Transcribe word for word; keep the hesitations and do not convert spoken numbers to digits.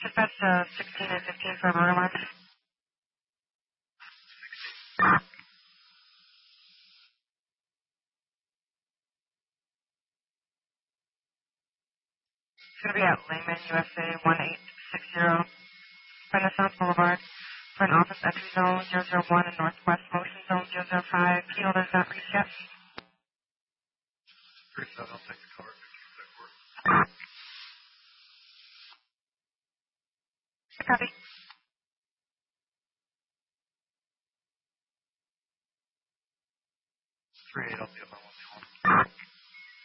Dispatch uh, sixteen and fifteen for motor line. It's going to be at Lehman, U S A one eight six zero, Renaissance Boulevard. Front office entry zone zero zero one and northwest motion zone zero zero five. Key holder's not reached yet. Chris, I'll take the card. Copy. Three eight, I'll be on my one.